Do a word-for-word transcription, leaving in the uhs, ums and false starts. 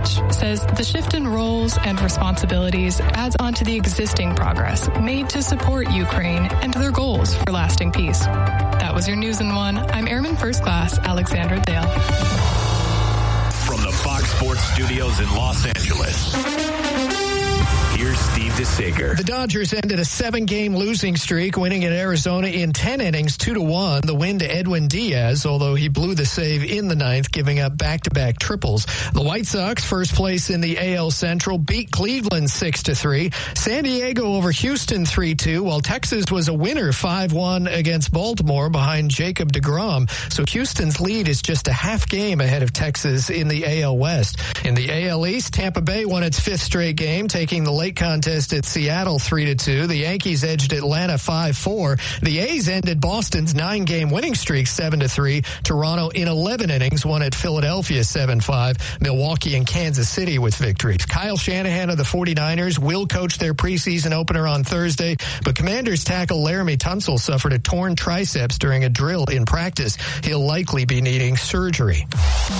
Fitch says the shift in roles and responsibilities adds on to the existing progress made to support Ukraine and their goals for lasting peace. That was your News in One. I'm Airman First Class Alexandra Dale. From the Fox Sports Studios in Los Angeles, here's Steve DeSager. The Dodgers ended a seven-game losing streak, winning at Arizona in ten innings, two to one. The win to Edwin Diaz, although he blew the save in the ninth, giving up back-to-back triples. The White Sox, first place in the A L Central, beat Cleveland six to three. San Diego over Houston three two, while Texas was a winner five one against Baltimore behind Jacob deGrom. So Houston's lead is just a half game ahead of Texas in the A L West. In the A L East, Tampa Bay won its fifth straight game, taking the late contest at Seattle three to two. The Yankees edged Atlanta five four. The A's ended Boston's nine-game winning streak seven to three. Toronto in eleven innings won at Philadelphia seven five. Milwaukee and Kansas City with victories. Kyle Shanahan of the forty-niners will coach their preseason opener on Thursday, but Commanders tackle Laramie Tunsil suffered a torn triceps during a drill in practice. He'll likely be needing surgery.